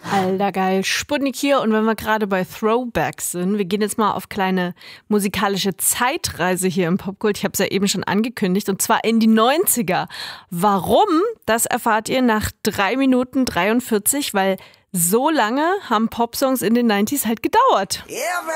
Alter geil, Sputnik hier und wenn wir gerade bei Throwbacks sind, wir gehen jetzt mal auf kleine musikalische Zeitreise hier im Popkult. Ich habe es ja eben schon angekündigt und zwar in die 90er. Warum? Das erfahrt ihr nach 3 Minuten 43, weil so lange haben Popsongs in den 90s halt gedauert.